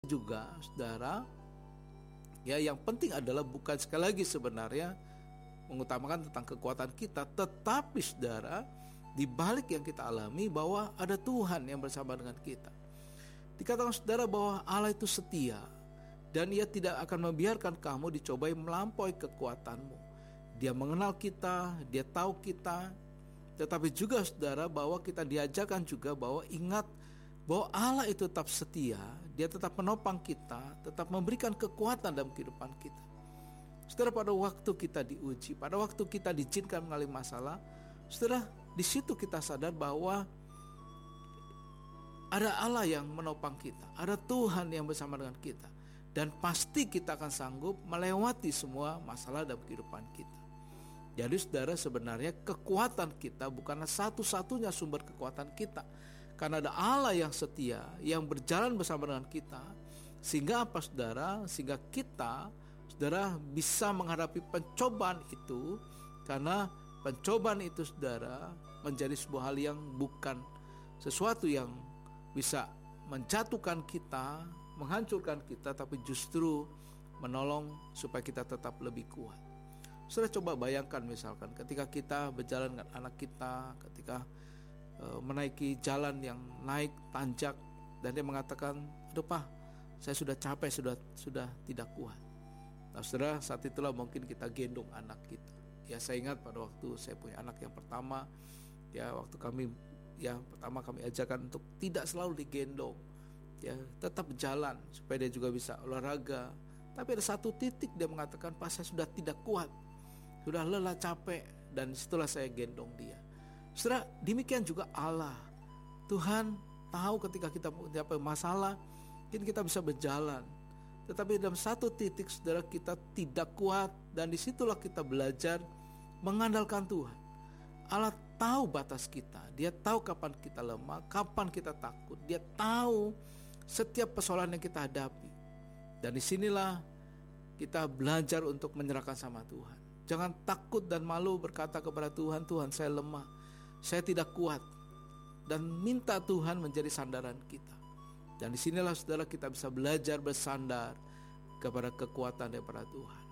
juga, saudara, ya yang penting adalah bukan sekali lagi sebenarnya mengutamakan tentang kekuatan kita, tetapi saudara, di balik yang kita alami bahwa ada Tuhan yang bersama dengan kita. Dikatakan saudara bahwa Allah itu setia dan Ia tidak akan membiarkan kamu dicobai melampaui kekuatanmu. Dia mengenal kita, Dia tahu kita, tetapi juga saudara bahwa kita diajarkan juga bahwa ingat bahwa Allah itu tetap setia, Dia tetap menopang kita, tetap memberikan kekuatan dalam kehidupan kita. Saudara, pada waktu kita diuji, pada waktu kita diizinkan mengalami masalah, saudara, di situ kita sadar bahwa ada Allah yang menopang kita, ada Tuhan yang bersama dengan kita, dan pasti kita akan sanggup melewati semua masalah dalam kehidupan kita. Jadi saudara, sebenarnya kekuatan kita bukanlah satu-satunya sumber kekuatan kita, karena ada Allah yang setia, yang berjalan bersama dengan kita. Sehingga apa saudara? Sehingga kita, saudara, bisa menghadapi pencobaan itu. Karena pencobaan itu saudara menjadi sebuah hal yang bukan sesuatu yang bisa menjatuhkan kita, menghancurkan kita, tapi justru menolong supaya kita tetap lebih kuat. Saudara, coba bayangkan misalkan ketika kita berjalan dengan anak kita, ketika menaiki jalan yang naik tanjak, dan dia mengatakan, aduh Pak, saya sudah capek, sudah tidak kuat. Nah saudara, saat itulah mungkin kita gendong anak kita. Ya, saya ingat pada waktu saya punya anak yang pertama, ya waktu pertama kami ajarkan untuk tidak selalu digendong, ya tetap berjalan supaya dia juga bisa olahraga. Tapi ada satu titik dia mengatakan, Pak, saya sudah tidak kuat, sudah lelah, capek, dan situlah saya gendong dia. Saudara, demikian juga Allah. Tuhan tahu ketika kita punya masalah, mungkin kita bisa berjalan, tetapi dalam satu titik saudara kita tidak kuat, dan disitulah kita belajar mengandalkan Tuhan. Allah tahu batas kita, Dia tahu kapan kita lemah, kapan kita takut, Dia tahu setiap persoalan yang kita hadapi. Dan disinilah kita belajar untuk menyerahkan sama Tuhan. Jangan takut dan malu berkata kepada Tuhan, Tuhan saya lemah, saya tidak kuat, dan minta Tuhan menjadi sandaran kita. Dan disinilah saudara kita bisa belajar bersandar kepada kekuatan daripada Tuhan.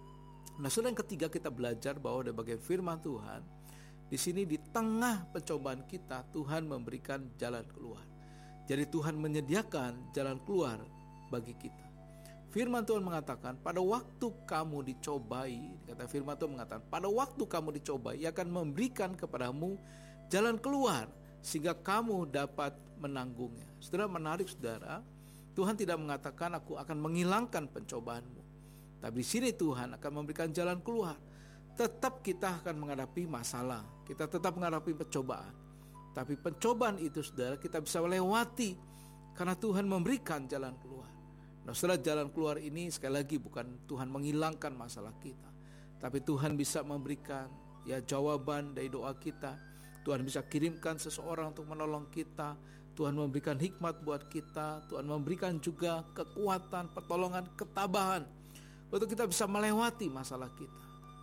Nah saudara, yang ketiga kita belajar bahwa dari bagian firman Tuhan, di sini di tengah pencobaan kita, Tuhan memberikan jalan keluar. Jadi Tuhan menyediakan jalan keluar bagi kita. Firman Tuhan mengatakan, pada waktu kamu dicobai, kata firman Tuhan mengatakan, pada waktu kamu dicobai, Ia akan memberikan kepadamu jalan keluar sehingga kamu dapat menanggungnya. Saudara, menarik saudara, Tuhan tidak mengatakan aku akan menghilangkan pencobaanmu, tapi di sini Tuhan akan memberikan jalan keluar. Tetap kita akan menghadapi masalah, kita tetap menghadapi pencobaan, tapi pencobaan itu saudara kita bisa melewati karena Tuhan memberikan jalan keluar. Nah saudara, jalan keluar ini sekali lagi bukan Tuhan menghilangkan masalah kita, tapi Tuhan bisa memberikan jawaban dari doa kita. Tuhan bisa kirimkan seseorang untuk menolong kita. Tuhan memberikan hikmat buat kita. Tuhan memberikan juga kekuatan, pertolongan, ketabahan untuk kita bisa melewati masalah kita.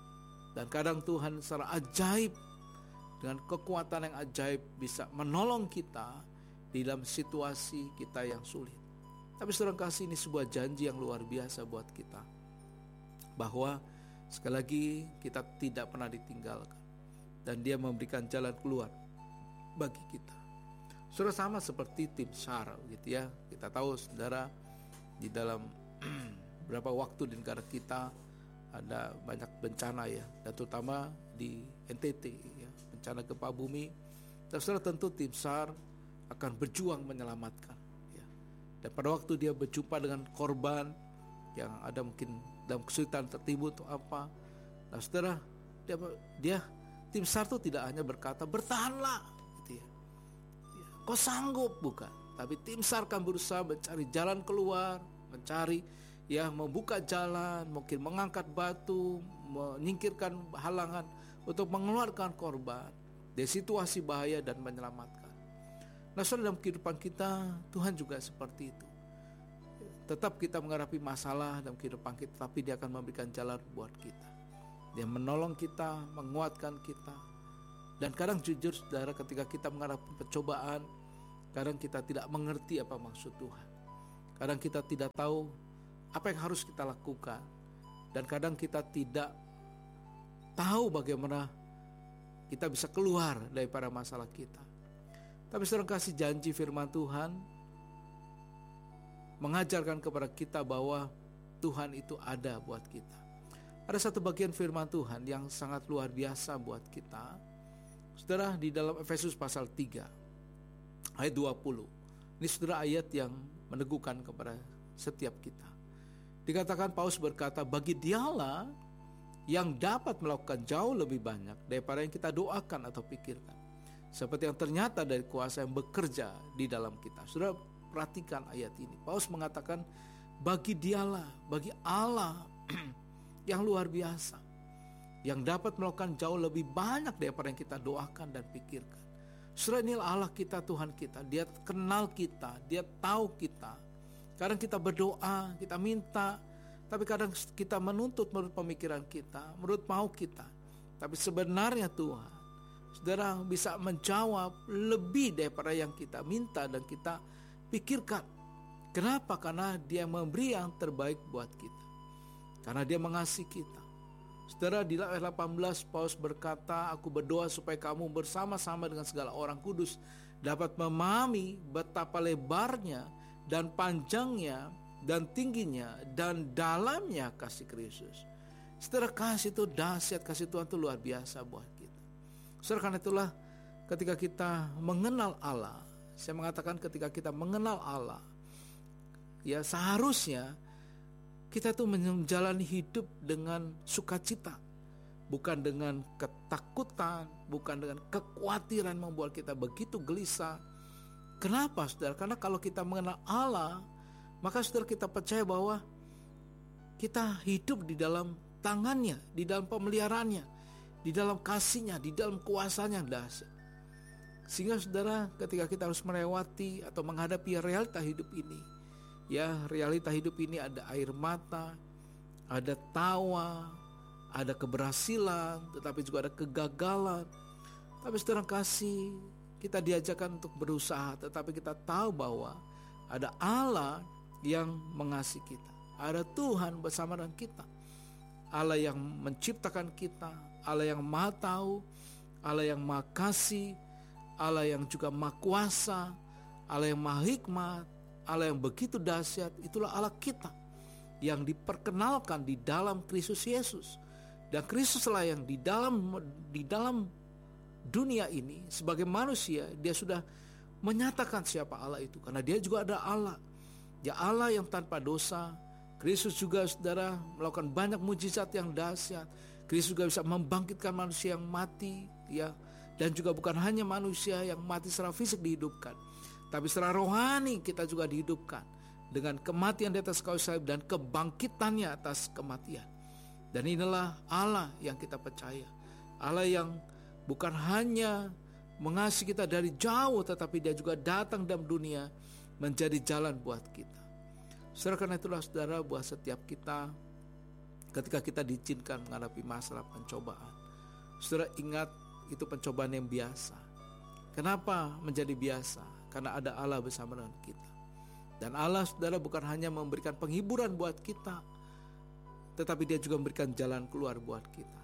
Dan kadang Tuhan secara ajaib, dengan kekuatan yang ajaib, bisa menolong kita di dalam situasi kita yang sulit. Tapi saudara kasih, ini sebuah janji yang luar biasa buat kita, bahwa sekali lagi kita tidak pernah ditinggalkan, dan Dia memberikan jalan keluar bagi kita. Saudara, sama seperti tim SAR gitu ya. Kita tahu saudara, di dalam beberapa waktu di negara kita ada banyak bencana ya, dan terutama di NTT ya, bencana gempa bumi. Dan saudara, tentu tim SAR akan berjuang menyelamatkan. Dan pada waktu dia berjumpa dengan korban yang ada mungkin dalam kesulitan tertimbun atau apa, nah saudara, dia tim SAR itu tidak hanya berkata bertahanlah gitu ya, kau sanggup, bukan, tapi tim SAR akan berusaha mencari jalan keluar, mencari membuka jalan, mungkin mengangkat batu, menyingkirkan halangan untuk mengeluarkan korban dari situasi bahaya dan menyelamatkan. Nah saudara, dalam kehidupan kita Tuhan juga seperti itu. Tetap kita menghadapi masalah dalam kehidupan kita, tapi Dia akan memberikan jalan buat kita. Dia menolong kita, menguatkan kita. Dan kadang jujur saudara, ketika kita menghadapi pencobaan, kadang kita tidak mengerti apa maksud Tuhan. Kadang kita tidak tahu apa yang harus kita lakukan. Dan kadang kita tidak tahu bagaimana kita bisa keluar daripada masalah kita. Tapi saudara kasih janji firman Tuhan mengajarkan kepada kita bahwa Tuhan itu ada buat kita. Ada satu bagian firman Tuhan yang sangat luar biasa buat kita. Saudara, di dalam Efesus pasal 3 ayat 20. Ini saudara ayat yang meneguhkan kepada setiap kita. Dikatakan Paulus berkata, bagi Dialah yang dapat melakukan jauh lebih banyak daripada yang kita doakan atau pikirkan, seperti yang ternyata dari kuasa yang bekerja di dalam kita. Saudara perhatikan ayat ini. Paulus mengatakan bagi Dialah, bagi Allah yang luar biasa, yang dapat melakukan jauh lebih banyak daripada yang kita doakan dan pikirkan. Saudara, inilah Allah kita, Tuhan kita. Dia kenal kita, Dia tahu kita. Kadang kita berdoa, kita minta, tapi kadang kita menuntut menurut pemikiran kita, menurut mau kita. Tapi sebenarnya Tuhan, saudara, bisa menjawab lebih daripada yang kita minta dan kita pikirkan. Kenapa? Karena Dia memberi yang terbaik buat kita. Karena Dia mengasihi kita. Saudara, di ayat 18 Paulus berkata, aku berdoa supaya kamu bersama-sama dengan segala orang kudus dapat memahami betapa lebarnya dan panjangnya dan tingginya dan dalamnya kasih Kristus. Saudara, kasih itu dahsyat, kasih Tuhan itu luar biasa buat kita. Saudara, karena itulah ketika kita mengenal Allah, saya mengatakan ketika kita mengenal Allah, ya seharusnya kita tuh menjalani hidup dengan sukacita, bukan dengan ketakutan, bukan dengan kekhawatiran membuat kita begitu gelisah. Kenapa, saudara? Karena kalau kita mengenal Allah, maka saudara kita percaya bahwa kita hidup di dalam tangannya, di dalam pemeliharaannya, di dalam kasihnya, di dalam kuasanya yang dahsyat. Sehingga saudara ketika kita harus melewati atau menghadapi realita hidup ini, ya realita hidup ini ada air mata, ada tawa, ada keberhasilan, tetapi juga ada kegagalan. Tapi saudara kasih, kita diajarkan untuk berusaha, tetapi kita tahu bahwa ada Allah yang mengasihi kita. Ada Tuhan bersama dengan kita. Allah yang menciptakan kita, Allah yang Maha Tahu, Allah yang Maha Kasih, Allah yang juga Maha Kuasa, Allah yang Maha Hikmat, Allah yang begitu dahsyat. Itulah Allah kita yang diperkenalkan di dalam Kristus Yesus. Dan Kristuslah yang di dalam dunia ini sebagai manusia, Dia sudah menyatakan siapa Allah itu, karena Dia juga ada Allah. Ya Allah yang tanpa dosa. Kristus juga saudara melakukan banyak mujizat yang dahsyat. Kristus juga bisa membangkitkan manusia yang mati, ya. Dan juga bukan hanya manusia yang mati secara fisik dihidupkan, tapi secara rohani kita juga dihidupkan dengan kematian di atas kayu salib dan kebangkitannya atas kematian. Dan inilah Allah yang kita percaya. Allah yang bukan hanya mengasihi kita dari jauh, tetapi Dia juga datang dalam dunia menjadi jalan buat kita. Saudara, karena itulah saudara, buat setiap kita ketika kita diizinkan menghadapi masalah pencobaan, saudara ingat itu pencobaan yang biasa. Kenapa menjadi biasa? Karena ada Allah bersama dengan kita. Dan Allah saudara bukan hanya memberikan penghiburan buat kita, tetapi Dia juga memberikan jalan keluar buat kita.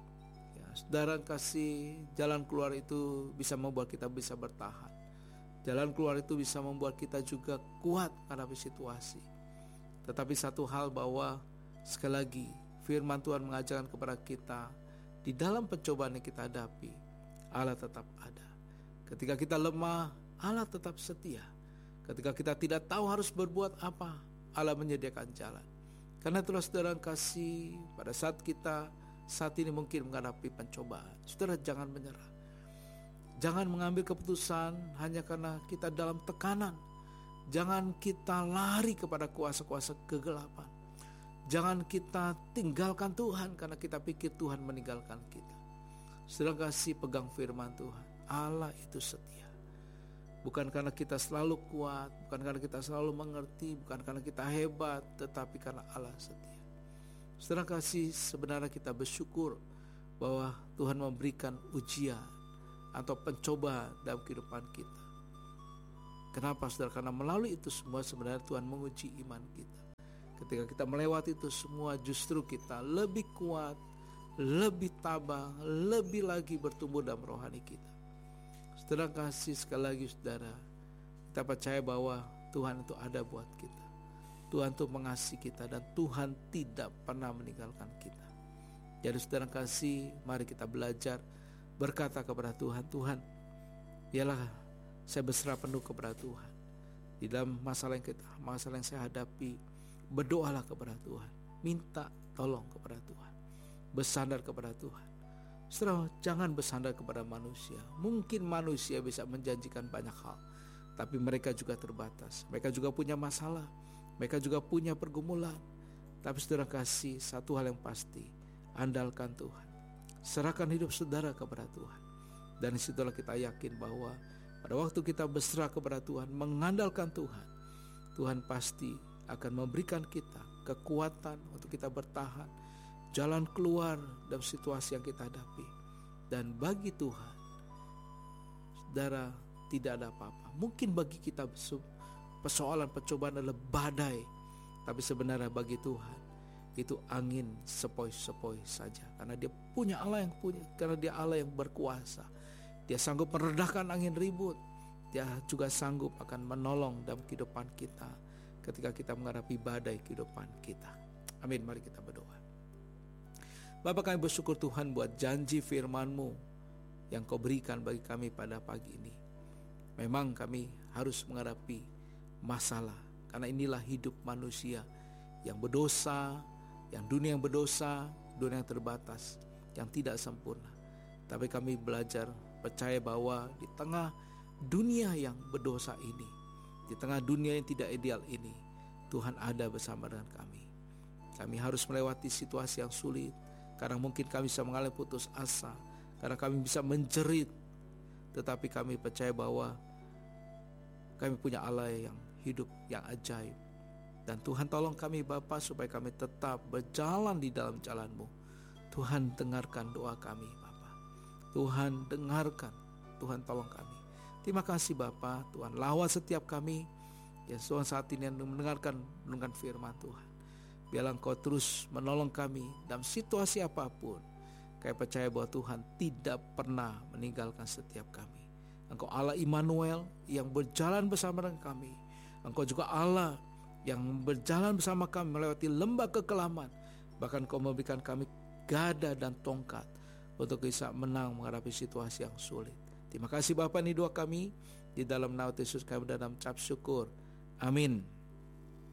Saudara kasih, jalan keluar itu bisa membuat kita bisa bertahan. Jalan keluar itu bisa membuat kita juga kuat menghadapi situasi. Tetapi satu hal bahwa sekali lagi firman Tuhan mengajarkan kepada kita, di dalam pencobaan yang kita hadapi, Allah tetap ada. Ketika kita lemah, Allah tetap setia. Ketika kita tidak tahu harus berbuat apa, Allah menyediakan jalan. Karena itulah saudara kasih, pada saat kita saat ini mungkin menghadapi pencobaan, saudara jangan menyerah. Jangan mengambil keputusan hanya karena kita dalam tekanan. Jangan kita lari kepada kuasa-kuasa kegelapan. Jangan kita tinggalkan Tuhan karena kita pikir Tuhan meninggalkan kita. Saudara kasih, pegang firman Tuhan. Allah itu setia. Bukan karena kita selalu kuat, bukan karena kita selalu mengerti, bukan karena kita hebat, tetapi karena Allah setia. Saudara kasih, sebenarnya kita bersyukur bahwa Tuhan memberikan ujian atau pencobaan dalam kehidupan kita. Kenapa saudara? Karena melalui itu semua sebenarnya Tuhan menguji iman kita. Ketika kita melewati itu semua, justru kita lebih kuat, lebih tabah, lebih lagi bertumbuh dalam rohani kita. Saudara kasih sekali lagi saudara, kita percaya bahwa Tuhan itu ada buat kita. Tuhan itu mengasihi kita dan Tuhan tidak pernah meninggalkan kita. Jadi saudara kasih, mari kita belajar berkata kepada Tuhan, Tuhan, biarlah saya berserah penuh kepada Tuhan. Di dalam masalah yang saya hadapi, berdoalah kepada Tuhan, minta tolong kepada Tuhan, bersandar kepada Tuhan. Saudara, jangan bersandar kepada manusia. Mungkin manusia bisa menjanjikan banyak hal, tapi mereka juga terbatas. Mereka juga punya masalah, mereka juga punya pergumulan. Tapi saudara kasih, satu hal yang pasti, andalkan Tuhan. Serahkan hidup saudara kepada Tuhan. Dan disitulah kita yakin bahwa pada waktu kita berserah kepada Tuhan, mengandalkan Tuhan, Tuhan pasti akan memberikan kita kekuatan untuk kita bertahan, jalan keluar dalam situasi yang kita hadapi. Dan bagi Tuhan, saudara, tidak ada apa-apa. Mungkin bagi kita persoalan pencobaan adalah badai, tapi sebenarnya bagi Tuhan itu angin sepoi-sepoi saja. Karena Dia punya Allah karena Dia Allah yang berkuasa. Dia sanggup meredahkan angin ribut. Dia juga sanggup akan menolong dalam kehidupan kita ketika kita menghadapi badai kehidupan kita. Amin, mari kita berdoa. Bapa, kami bersyukur Tuhan buat janji firman-Mu yang Kau berikan bagi kami pada pagi ini. Memang kami harus menghadapi masalah, karena inilah hidup manusia yang berdosa, yang dunia yang berdosa, dunia yang terbatas, yang tidak sempurna. Tapi kami belajar percaya bahwa di tengah dunia yang berdosa ini, di tengah dunia yang tidak ideal ini, Tuhan ada bersama dengan kami. Kami harus melewati situasi yang sulit. Kadang mungkin kami bisa mengalami putus asa, kadang kami bisa menjerit. Tetapi kami percaya bahwa kami punya Allah yang hidup, yang ajaib. Dan Tuhan tolong kami Bapa supaya kami tetap berjalan di dalam jalan-Mu. Tuhan dengarkan doa kami Bapa. Tuhan dengarkan, Tuhan tolong kami. Terima kasih Bapa, Tuhan lawan setiap kami yang Tuhan saat ini yang mendengarkan firman Tuhan. Biarlah Engkau terus menolong kami dalam situasi apapun. Kami percaya bahwa Tuhan tidak pernah meninggalkan setiap kami. Engkau Allah Immanuel yang berjalan bersama dengan kami. Engkau juga Allah yang berjalan bersama kami melewati lembah kekelaman. Bahkan Engkau memberikan kami gada dan tongkat untuk bisa menang menghadapi situasi yang sulit. Terima kasih Bapa, ini doa kami di dalam nama Yesus kami dalam ucap syukur. Amin.